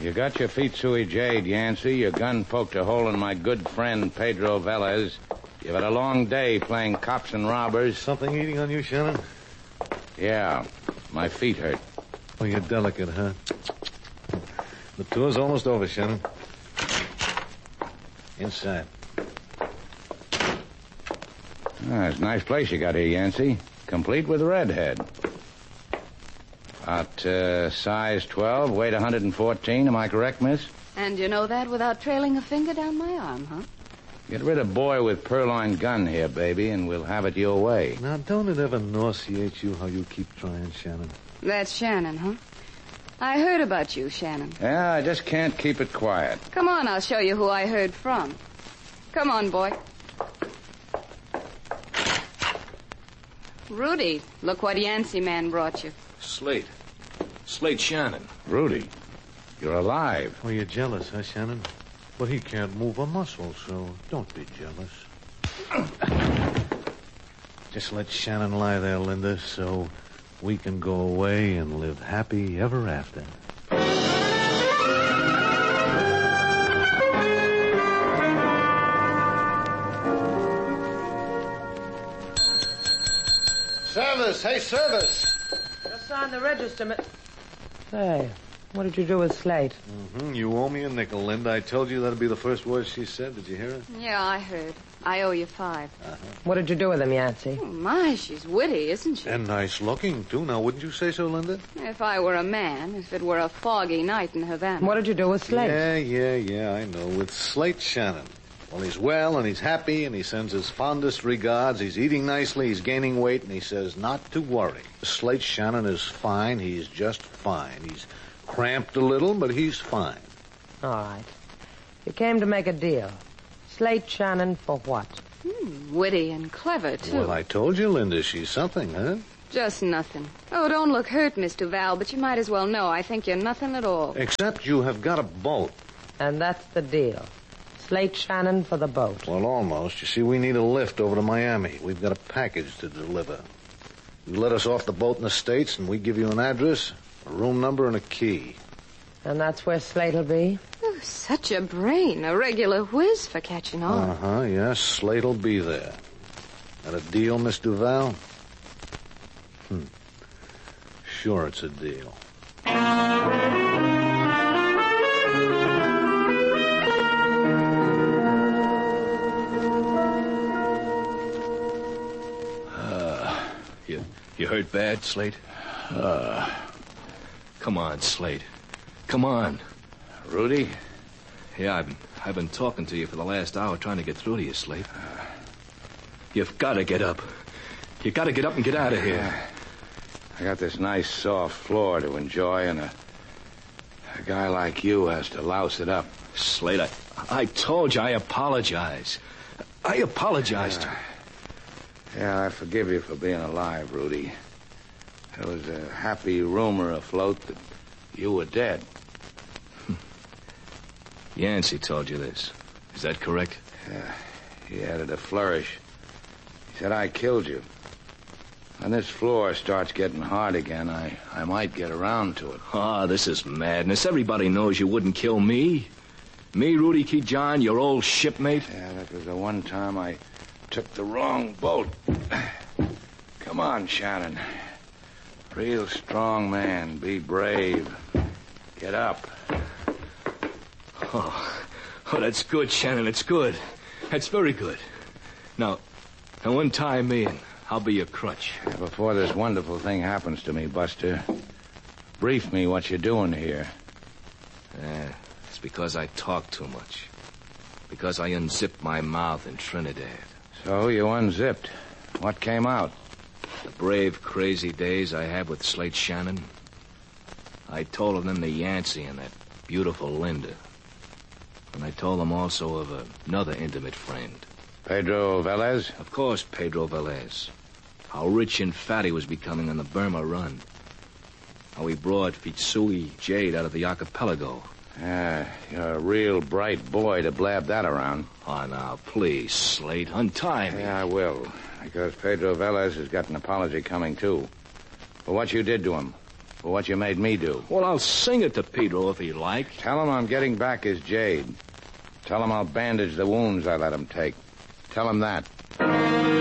You got your feet sui jade, Yancey. Your gun poked a hole in my good friend, Pedro Velez. You've had a long day playing cops and robbers. Something eating on you, Shannon? Yeah, my feet hurt. Oh, you're delicate, huh? The tour's almost over, Shannon. Inside. It's a nice place you got here, Yancey. Complete with redhead. About size 12, weight 114. Am I correct, miss? And you know that without trailing a finger down my arm, huh? Get rid of boy with purloined gun here, baby, and we'll have it your way. Now, don't it ever nauseate you how you keep trying, Shannon? That's Shannon, huh? I heard about you, Shannon. Yeah, I just can't keep it quiet. Come on, I'll show you who I heard from. Come on, boy. Rudy, look what Yancey man brought you. Slate. Slate Shannon. Rudy, you're alive. Oh, you're jealous, huh, Shannon? But he can't move a muscle, so don't be jealous. Just let Shannon lie there, Linda, so we can go away and live happy ever after. Service! Hey, service! Just sign the register, Say, what did you do with Slate? You owe me a nickel, Linda. I told you that'd be the first words she said. Did you hear it? Yeah, I heard. I owe you 5. What did you do with him, Yancey? Oh, my, she's witty, isn't she? And nice looking, too. Now, wouldn't you say so, Linda? If I were a man, if it were a foggy night in Havana. What did you do with Slate? Yeah, I know. With Slate Shannon. Well, he's well, and he's happy, and he sends his fondest regards. He's eating nicely, he's gaining weight, and he says not to worry. Slate Shannon is fine. He's just fine. He's cramped a little, but he's fine. All right. You came to make a deal. Slate Shannon for what? Witty and clever, too. Well, I told you, Linda, she's something, huh? Just nothing. Oh, don't look hurt, Miss Duval, but you might as well know I think you're nothing at all. Except you have got a boat. And that's the deal. Slate Shannon for the boat. Well, almost. You see, we need a lift over to Miami. We've got a package to deliver. You let us off the boat in the States, and we give you an address, a room number, and a key. And that's where Slate'll be? Oh, such a brain. A regular whiz for catching on. Yes, Slate'll be there. That a deal, Miss Duval? Sure, it's a deal. You hurt bad, Slate? Come on, Slate. Come on. Rudy? Yeah, I've been talking to you for the last hour, trying to get through to you, Slate. You've got to get up. You got to get up and get out of here. I got this nice soft floor to enjoy, and a guy like you has to louse it up. Slate, I told you I apologize. I apologized. Yeah, I forgive you for being alive, Rudy. There was a happy rumor afloat that you were dead. Yancey told you this. Is that correct? Yeah, he added a flourish. He said I killed you. When this floor starts getting hard again, I might get around to it. This is madness. Everybody knows you wouldn't kill me. Me, Rudy Key John, your old shipmate. Yeah, that was the one time I took the wrong boat. Come on, Shannon. Real strong man. Be brave. Get up. Oh, that's good, Shannon. It's good. That's very good. Now untie me and I'll be your crutch. Before this wonderful thing happens to me, Buster, brief me what you're doing here. It's because I talk too much. Because I unzipped my mouth in Trinidad. So you unzipped. What came out? The brave, crazy days I had with Slate Shannon. I told of them to Yancey and that beautiful Linda. And I told them also of another intimate friend. Pedro Velez? Of course, Pedro Velez. How rich and fat he was becoming on the Burma run. How he brought Fitsui Jade out of the archipelago. You're a real bright boy to blab that around. Oh, now, please, Slate, untie me. Yeah, I will. Because Pedro Velez has got an apology coming, too. For what you did to him. for what you made me do. Well, I'll sing it to Pedro if you like. Tell him I'm getting back his jade. Tell him I'll bandage the wounds I let him take. Tell him that.